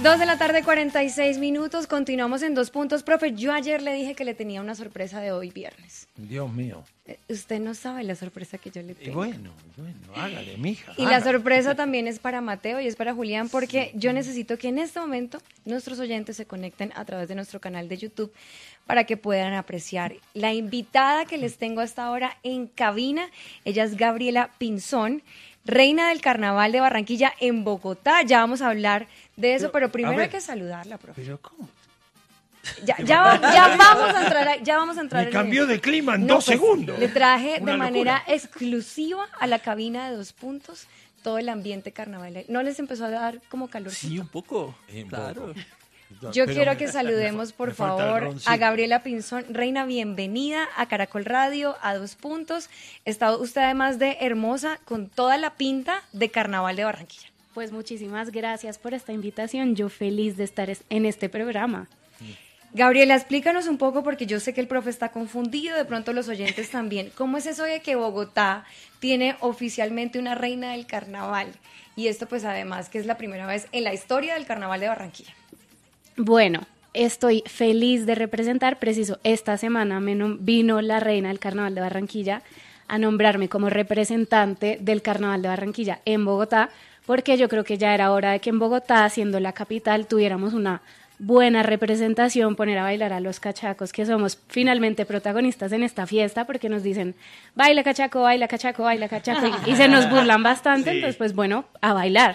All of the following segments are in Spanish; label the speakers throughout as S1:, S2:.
S1: 2:46 p.m. Continuamos en 2 puntos. Profe, yo ayer le dije que le tenía una sorpresa de hoy viernes.
S2: Dios mío.
S1: Usted no sabe la sorpresa que yo le tengo.
S2: Bueno, hágale, mija.
S1: Y la sorpresa también es para Mateo y es para Julián, porque yo necesito que en este momento nuestros oyentes se conecten a través de nuestro canal de YouTube para que puedan apreciar la invitada que les tengo hasta ahora en cabina. Ella es Gabriela Pinzón, reina del Carnaval de Barranquilla en Bogotá. Ya vamos a hablar de eso, pero primero hay que saludarla, profe.
S2: ¿Pero cómo?
S1: Ya vamos a entrar.
S2: Me cambió de clima en 2 segundos.
S1: Le traje
S2: Una
S1: de manera
S2: locura.
S1: exclusiva a la cabina de 2 puntos todo el ambiente carnaval. ¿No les empezó a dar como calor?
S3: Sí, un poco. Claro.
S1: Yo
S2: Pero
S1: quiero que saludemos, por favor, a Gabriela Pinzón. Reina, bienvenida a Caracol Radio, a 2 puntos. Está usted además de hermosa, con toda la pinta de Carnaval de Barranquilla.
S4: Pues muchísimas gracias por esta invitación. Yo feliz de estar en este programa.
S1: Gabriela, explícanos un poco, porque yo sé que el profe está confundido, de pronto los oyentes también. ¿Cómo es eso de que Bogotá tiene oficialmente una reina del carnaval? Y esto pues además que es la primera vez en la historia del Carnaval de Barranquilla.
S4: Bueno, estoy feliz de representar. Preciso, esta semana vino la reina del Carnaval de Barranquilla a nombrarme como representante del Carnaval de Barranquilla en Bogotá, porque yo creo que ya era hora de que en Bogotá, siendo la capital, tuviéramos una buena representación, poner a bailar a los cachacos, que somos finalmente protagonistas en esta fiesta, porque nos dicen, baila cachaco, baila cachaco, baila cachaco, y se nos burlan bastante, sí. Entonces pues bueno, a bailar.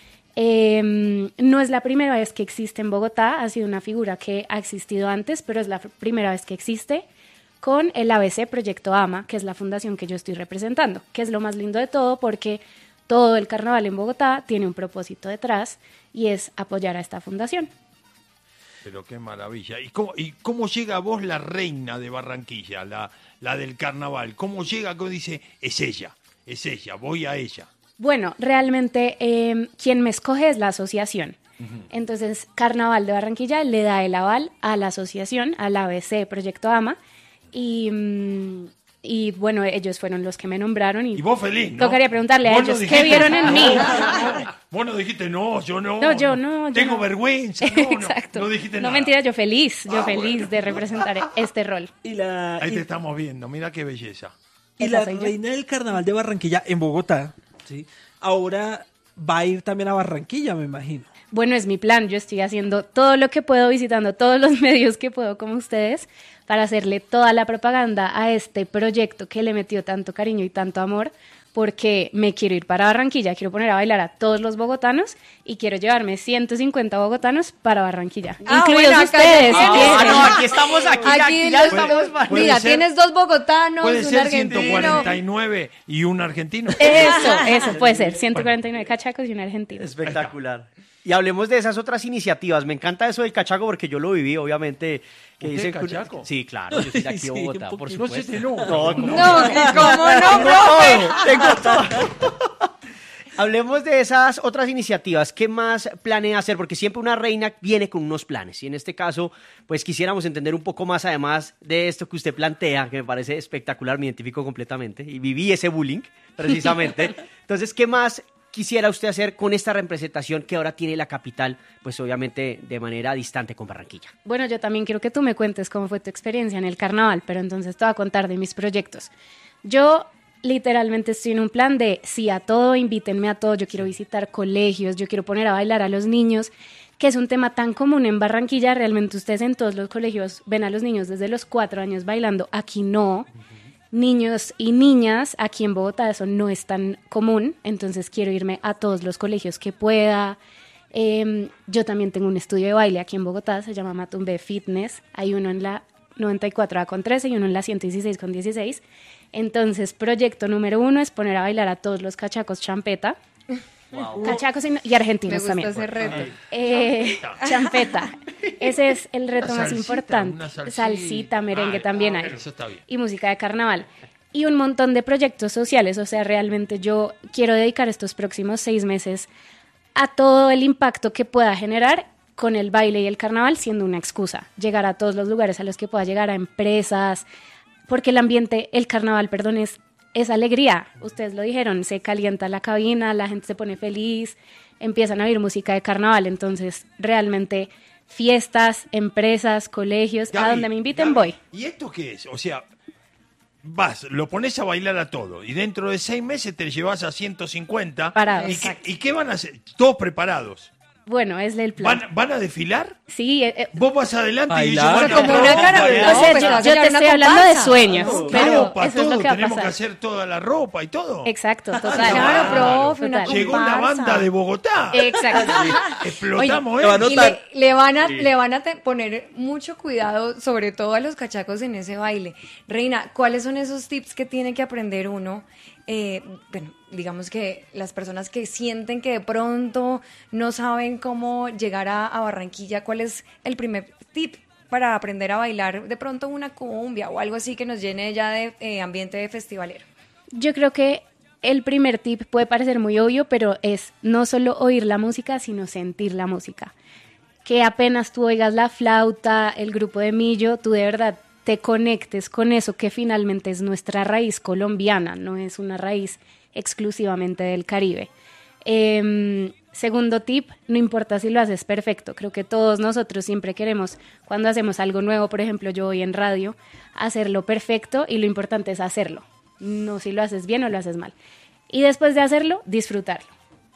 S4: No es la primera vez que existe en Bogotá, ha sido una figura que ha existido antes, pero es la primera vez que existe con el ABC Proyecto AMA, que es la fundación que yo estoy representando, que es lo más lindo de todo, porque todo el carnaval en Bogotá tiene un propósito detrás y es apoyar a esta fundación.
S2: Pero qué maravilla. ¿Y cómo llega a vos la reina de Barranquilla, la del carnaval? ¿Cómo llega? ¿Cómo dice? Es ella, voy a ella.
S4: Bueno, realmente quien me escoge es la asociación. Entonces, Carnaval de Barranquilla le da el aval a la asociación, al ABC Proyecto AMA, y bueno, ellos fueron los que me nombraron. Y
S2: vos feliz, ¿no?
S4: Tocaría preguntarle a ellos qué vieron en mí.
S2: Vos no dijiste, no, yo no.
S4: No, yo no.
S2: Tengo vergüenza.
S4: Exacto.
S2: No dijiste
S4: nada.
S2: No,
S4: mentira, yo feliz de representar este rol.
S2: Ahí te estamos viendo, mira qué belleza.
S3: Y la reina del Carnaval de Barranquilla en Bogotá, ¿sí? Ahora va a ir también a Barranquilla, me imagino.
S4: Bueno, es mi plan. Yo estoy haciendo todo lo que puedo, visitando todos los medios que puedo como ustedes, para hacerle toda la propaganda a este proyecto que le metió tanto cariño y tanto amor, porque me quiero ir para Barranquilla, quiero poner a bailar a todos los bogotanos y quiero llevarme 150 bogotanos para Barranquilla, incluidos
S1: bueno,
S4: ustedes.
S5: No, aquí estamos, aquí ya estamos.
S1: Mira, tienes 2 bogotanos,
S2: puede
S1: un
S2: ser
S1: argentino.
S2: 149 y un argentino.
S4: Eso puede ser, 149 cachacos y un argentino.
S5: Espectacular. Y hablemos de esas otras iniciativas. Me encanta eso del cachaco porque yo lo viví, obviamente. Que
S2: ¿Usted
S5: dicen
S2: cachaco?
S5: Sí, claro, yo soy de aquí de Bogotá, por supuesto.
S2: No,
S1: ¿cómo no, profe?
S5: Tengo todo. Hablemos de esas otras iniciativas. ¿Qué más planea hacer? Porque siempre una reina viene con unos planes. Y en este caso, pues quisiéramos entender un poco más, además de esto que usted plantea, que me parece espectacular, me identifico completamente. Y viví ese bullying, precisamente. Entonces, ¿qué más quisiera usted hacer con esta representación que ahora tiene la capital, pues obviamente de manera distante con Barranquilla?
S4: Bueno, yo también quiero que tú me cuentes cómo fue tu experiencia en el carnaval, pero entonces te voy a contar de mis proyectos. Yo literalmente estoy en un plan de sí a todo, invítenme a todo, yo quiero visitar colegios, yo quiero poner a bailar a los niños, que es un tema tan común en Barranquilla. Realmente ustedes en todos los colegios ven a los niños desde los 4 años bailando, aquí no. Niños y niñas, aquí en Bogotá eso no es tan común, entonces quiero irme a todos los colegios que pueda. Yo también tengo un estudio de baile aquí en Bogotá, se llama Matumbe Fitness, hay uno en la 94A con 13 y uno en la 116 con 16. Entonces, proyecto número 1 es poner a bailar a todos los cachacos champeta. Wow. Cachacos y argentinos también.
S1: Me gusta ese reto.
S4: Champeta. Ese es el reto más importante.
S2: Salsita,
S4: merengue también hay.
S2: Eso está bien.
S4: Y música de carnaval. Y un montón de proyectos sociales. O sea, realmente yo quiero dedicar estos próximos 6 meses a todo el impacto que pueda generar con el baile y el carnaval, siendo una excusa. Llegar a todos los lugares a los que pueda llegar, a empresas, porque el carnaval, es es alegría. Ustedes lo dijeron, se calienta la cabina, la gente se pone feliz, empiezan a oír música de carnaval. Entonces, realmente, fiestas, empresas, colegios, a
S2: Gaby,
S4: donde me inviten
S2: Gaby,
S4: voy.
S2: ¿Y esto qué es? O sea, vas, lo pones a bailar a todo y dentro de 6 meses te llevas a 150.
S4: Parados.
S2: ¿Y qué van a hacer? Todos preparados.
S4: Bueno, es el plan.
S2: ¿Van a desfilar?
S4: Sí,
S2: Vos vas adelante y ellos
S3: Bailar.
S2: van
S1: Como
S2: atrás.
S1: una cara,
S2: Bailar.
S1: no,
S4: o sea,
S1: pues te
S4: yo,
S1: vas a
S4: yo
S1: llevar
S4: te
S1: una
S4: estoy hablando de
S1: comparsa.
S4: sueños,
S2: Claro,
S4: pero
S2: para
S4: eso es lo
S2: todo
S4: que va a
S2: tenemos que
S4: pasar.
S2: hacer toda la ropa y todo.
S4: Exacto, total.
S1: Claro, profe, una
S4: Total.
S2: Llegó una
S1: comparsa.
S2: banda de Bogotá.
S4: Exacto.
S2: Explotamos,
S3: Oye, te van a
S1: Y
S3: notar.
S1: le van a poner mucho cuidado, sobre todo a los cachacos en ese baile. Reina, ¿cuáles son esos tips que tiene que aprender uno? Bueno, digamos que las personas que sienten que de pronto no saben cómo llegar a Barranquilla, ¿cuál es el primer tip para aprender a bailar de pronto una cumbia o algo así que nos llene ya de ambiente de festivalero?
S4: Yo creo que el primer tip puede parecer muy obvio, pero es no solo oír la música, sino sentir la música. Que apenas tú oigas la flauta, el grupo de Millo, tú de verdad te conectes con eso que finalmente es nuestra raíz colombiana, no es una raíz exclusivamente del Caribe. Segundo tip, no importa si lo haces perfecto, creo que todos nosotros siempre queremos, cuando hacemos algo nuevo, por ejemplo yo voy en radio, hacerlo perfecto y lo importante es hacerlo, no si lo haces bien o lo haces mal. Y después de hacerlo, disfrutarlo.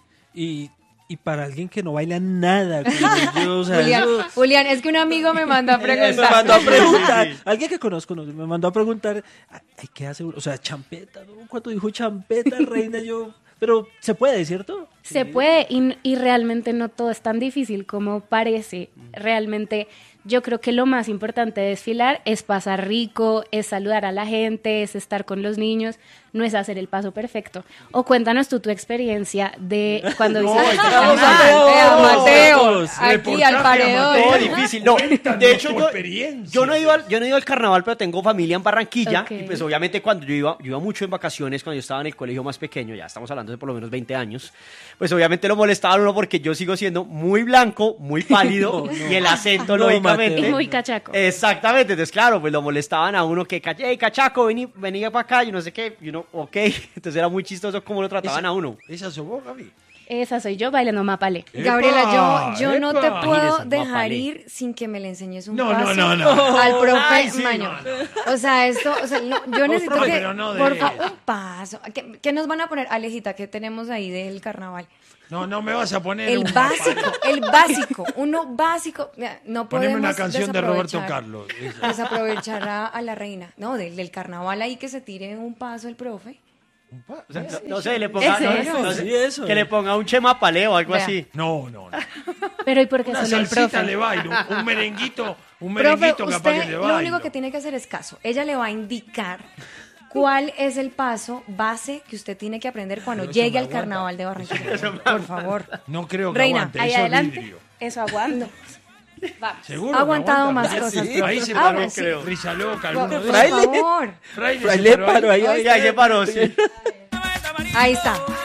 S3: Y para alguien que no baila nada, como yo, o sea,
S1: Julián, es que un amigo me mandó a
S3: me
S1: preguntar.
S3: mandó a preguntar, alguien que conozco me mandó a preguntar, ay, ¿qué hace? O sea, champeta, ¿no? Cuando dijo champeta, reina, yo, pero se puede, ¿cierto?
S4: Se puede y realmente no todo es tan difícil como parece. Realmente yo creo que lo más importante de desfilar es pasar rico, es saludar a la gente, es estar con los niños, no es hacer el paso perfecto. O cuéntanos tú tu experiencia de cuando hiciste
S3: estamos
S1: Mateo,
S3: Reportaje
S1: aquí al
S2: a
S1: paredón.
S5: Todo difícil. No,
S2: Cuéntanos
S5: de hecho,
S2: tu experiencia.
S5: yo no he ido al carnaval, pero tengo familia en Barranquilla.
S4: Ok.
S5: Y pues obviamente cuando yo iba mucho en vacaciones, cuando yo estaba en el colegio más pequeño, ya estamos hablando de por lo menos 20 años, pues obviamente lo molestaban uno porque yo sigo siendo muy blanco, muy pálido, y el acento,
S3: No,
S5: lógicamente.
S3: Mateo.
S4: Y muy cachaco.
S5: Exactamente, entonces claro, pues lo molestaban a uno que, hey, cachaco, vení para acá, yo no sé qué, y uno, ok, entonces era muy chistoso cómo lo trataban a uno.
S2: ¿Esa sos vos, Gaby?
S4: Esa soy yo bailando mapale.
S1: Gabriela, yo no te
S2: ¡Epa!
S1: puedo
S5: Imagínese,
S1: dejar
S5: Mapalé.
S1: ir sin que me le enseñes un
S2: No,
S1: paso
S2: no, no, no.
S1: al profe
S2: Ay, sí,
S1: Maño.
S2: no,
S1: O sea, esto, o sea, yo necesito
S2: profe,
S1: que,
S2: pero no de-
S1: por favor, un paso. ¿Qué nos van a poner? Alejita, ¿qué tenemos ahí del carnaval?
S2: No me vas a poner
S1: El
S2: un
S1: básico, uno básico. Mira, no
S2: Poneme
S1: podemos
S2: una canción de Roberto
S1: desaprovechar-
S2: Carlos. esa.
S1: Desaprovechar a la reina. No, del carnaval ahí que se tire un paso el profe.
S5: O sea, no sé, le ponga,
S4: Ese,
S5: no sé,
S3: sí, eso.
S5: que le ponga un chema paleo o algo
S1: Vea.
S5: así.
S2: No.
S4: Pero ¿y por qué
S2: Una
S4: solo el
S2: salsita
S4: profe?
S2: le bailo, un merenguito
S1: Profe,
S2: capaz que
S1: usted
S2: le
S1: lo
S2: bailo.
S1: único que tiene que hacer es caso. Ella le va a indicar cuál es el paso base que usted tiene que aprender cuando llegue al carnaval de Barranquilla. Por favor.
S2: No creo que
S1: Reina,
S2: aguante,
S4: Ahí
S2: eso es
S4: adelante,
S2: vidrio.
S4: eso aguanta. Vamos.
S2: ¿Seguro
S1: Ha
S2: que
S1: aguantado
S2: aguanta?
S1: más cosas,
S3: Sí.
S1: profe.
S2: Ahí se
S1: Ah,
S2: paró,
S1: bueno, sí.
S2: creo. Risa loca, alguno de
S1: Por
S2: esos.
S3: Fraile.
S1: favor.
S2: Fraile
S3: Fraile
S2: se
S3: paró ahí.
S5: Ya se paró, sí.
S1: Ahí está.